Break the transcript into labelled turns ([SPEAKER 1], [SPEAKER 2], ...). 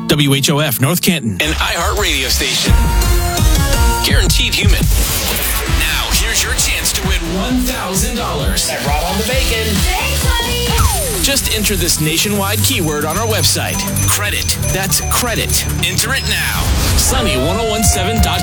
[SPEAKER 1] WHOF North Canton,
[SPEAKER 2] an iHeart radio station. Guaranteed human. Now, here's your chance to win $1,000.
[SPEAKER 3] That brought on the bacon.
[SPEAKER 4] Thanks, honey.
[SPEAKER 2] Just enter this nationwide keyword on our website. Credit. That's credit. Enter it now. Sunny1017.com.